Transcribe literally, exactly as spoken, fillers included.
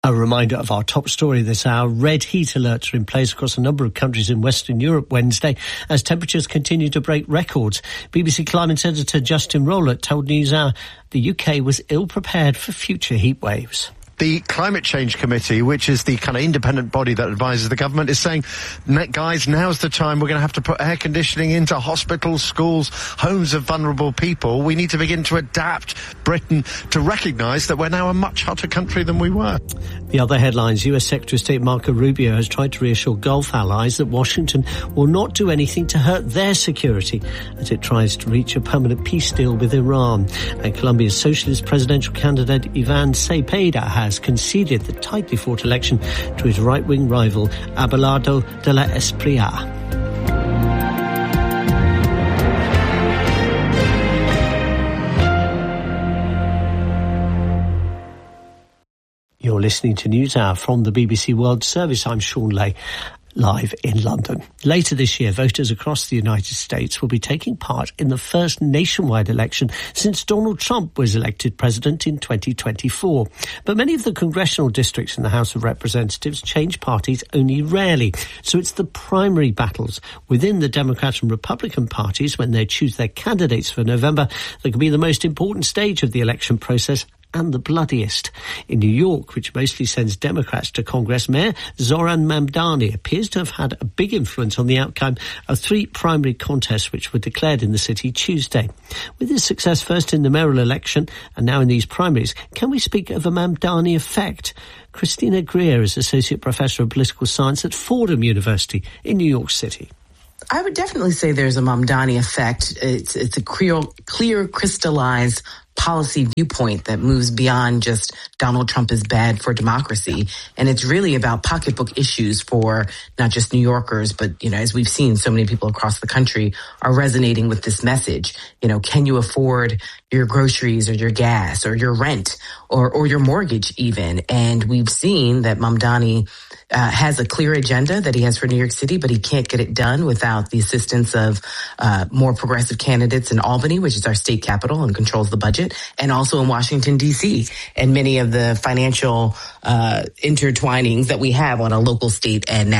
A reminder of our top story this hour. Red heat alerts are in place across a number of countries in Western Europe Wednesday as temperatures continue to break records. B B C climate editor Justin Rowlett told NewsHour the U K was ill prepared for future heat waves. The Climate Change Committee, which is the kind of independent body that advises the government, is saying, guys, now's the time we're going to have to put air conditioning into hospitals, schools, homes of vulnerable people. We need to begin to adapt Britain to recognise that we're now a much hotter country than we were. The other headlines, U S Secretary of State Marco Rubio has tried to reassure Gulf allies that Washington will not do anything to hurt their security as it tries to reach a permanent peace deal with Iran. And Colombia's socialist presidential candidate Ivan Cepeda has conceded the tightly fought election to his right-wing rival Abelardo de la Espriella. You're listening to NewsHour from the B B C World Service. I'm Sean Lay, live in London. Later this year, voters across the United States will be taking part in the first nationwide election since Donald Trump was elected president in twenty twenty-four. But many of the congressional districts in the House of Representatives change parties only rarely. So it's the primary battles within the Democrat and Republican parties when they choose their candidates for November that can be the most important stage of the election process and the bloodiest. In New York, which mostly sends Democrats to Congress, Mayor Zohran Mamdani appears to have had a big influence on the outcome of three primary contests which were declared in the city Tuesday. With his success first in the mayoral election and now in these primaries, can we speak of a Mamdani effect? Christina Greer is Associate Professor of Political Science at Fordham University in New York City. I would definitely say there's a Mamdani effect. It's, it's a clear, clear, crystallized policy viewpoint that moves beyond just Donald Trump is bad for democracy. And it's really about pocketbook issues for not just New Yorkers, but, you know, as we've seen, so many people across the country are resonating with this message. You know, can you afford your groceries or your gas or your rent or, or your mortgage even? And we've seen that Mamdani Uh, has a clear agenda that he has for New York City, but he can't get it done without the assistance of uh, more progressive candidates in Albany, which is our state capital and controls the budget, and also in Washington, D C, and many of the financial uh, intertwinings that we have on a local, state, and national